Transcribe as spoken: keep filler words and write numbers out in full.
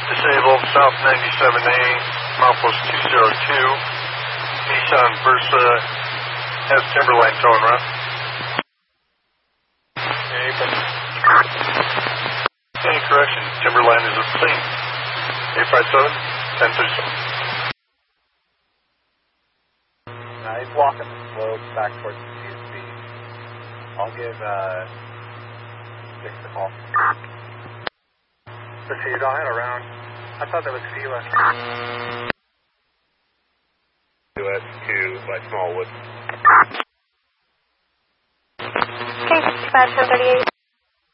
Disabled, South ninety-seven A, Milepost two zero two. Nissan Versa has Timberline towing run. Any correction, Timberline is at scene. eight five seven, ten thirty-seven. Uh, he's walking the slope back towards the T S B. I'll give uh, Dick the call. Proceed, I'll head around. I thought that was Fila. U S two by Smallwood. Okay, sixty-five, ten thirty-eight.